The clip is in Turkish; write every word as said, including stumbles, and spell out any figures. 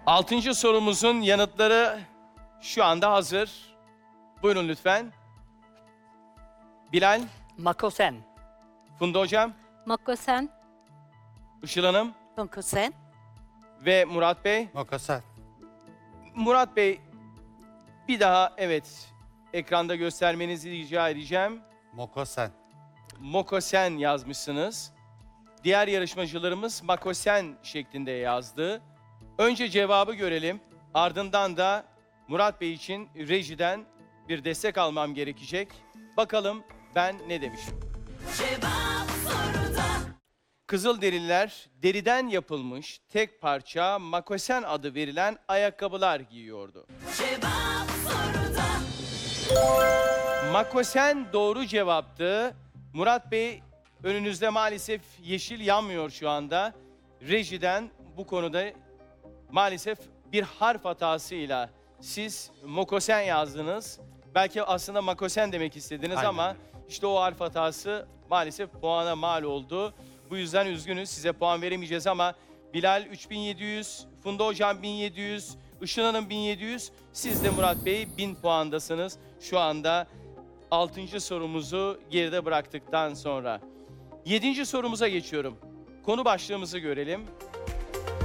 Altıncı sorumuzun yanıtları şu anda hazır. Buyurun lütfen. Bilal, Makosen. Funda Hocam, Makosen. Işıl Hanım Makosen. ve Murat Bey. Mokosen. Murat Bey, bir daha evet ekranda göstermenizi rica edeceğim. Mokosen. Mokosen yazmışsınız. Diğer yarışmacılarımız Makosen şeklinde yazdı. Önce cevabı görelim. Ardından da Murat Bey için rejiden bir destek almam gerekecek. Bakalım ben ne demişim. Cevap soruda. Kızılderililer deriden yapılmış tek parça makosen adı verilen ayakkabılar giyiyordu. Cevap soruda. Makosen doğru cevaptı. Murat Bey, önünüzde maalesef yeşil yanmıyor şu anda. Rejiden bu konuda maalesef bir harf hatasıyla siz mokosen yazdınız. Belki aslında makosen demek istediniz Aynen ama öyle. işte o harf hatası maalesef puana mal oldu. Bu yüzden üzgünüz, size puan veremeyeceğiz ama Bilal üç bin yedi yüz, Funda Hocam bin yedi yüz, Işıl Hanım bin yedi yüz, siz de Murat Bey bin puandasınız. Şu anda altıncı sorumuzu geride bıraktıktan sonra. Yedinci sorumuza geçiyorum. Konu başlığımızı görelim.